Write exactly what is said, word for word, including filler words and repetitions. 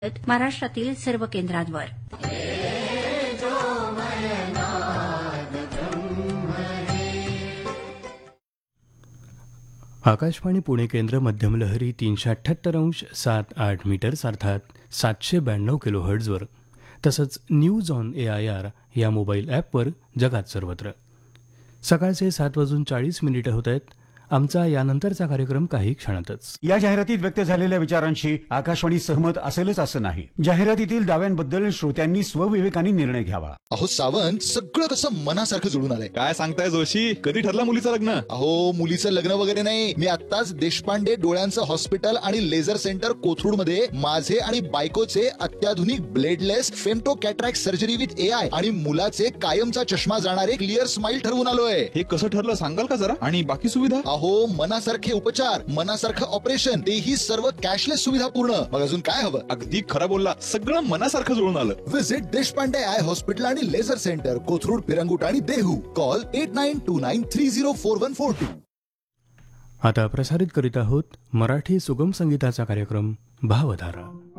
महाराष्ट्रातील सर्व केंद्रांवर. आकाशवाणी पुणे केंद्र मध्यम लहरी तीनशे अठ्ठ्याहत्तर अंश सात आठ मीटर्स अर्थात सातशे ब्याण्णव किलो हर्ट्झवर तसंच news on A I R या मोबाईल ॲपवर जगात सर्वत्र. सकाळचे सात वाजून चाळीस मिनिटं होत आहेत. आमचा यानंतरचा कार्यक्रम काही क्षणातच. या जाहिरातीत व्यक्त झालेल्या विचारांशी आकाशवाणी सहमत असेलच असं नाही. जाहिरातीतील दाव्यांबद्दल श्रोत्यांनी स्वविवेकाने निर्णय घ्यावा. अहो सावंत, सगळं कसं मनासारखं जुळून आलंय. काय सांगताय जोशी? कधी ठरलं मुलीचं लग्न? अहो मुलीचं लग्न वगैरे नाही. मी आत्ताच देशपांडे डोळ्यांचं हॉस्पिटल आणि लेझर सेंटर कोथरूड मध्ये माझे आणि बायकोचे अत्याधुनिक bladeless femto cataract surgery with A I आणि मुलाचे कायमचा चष्मा जाणारे क्लिअर स्माइल ठरवून आलोय. हे कसं ठरलं सांगाल का जरा? आणि बाकी सुविधा? अहो मनासारखे उपचार, मनासारखं ऑपरेशन, तेही सर्व कॅशलेस सुविधा पूर्ण. मग अजून काय हवं? अगदी खरं बोलला. सगळं मनासारखं जुळून आलं. विजिट देशपांडे आय हॉस्पिटल आणि लेझर सेंटर कोथरूड, पिरंगुट आणि Dehu. Call at nine to nine three zero four one four to. आता प्रसारित करीत आहोत मराठी सुगम संगीताचा कार्यक्रम भावधारा.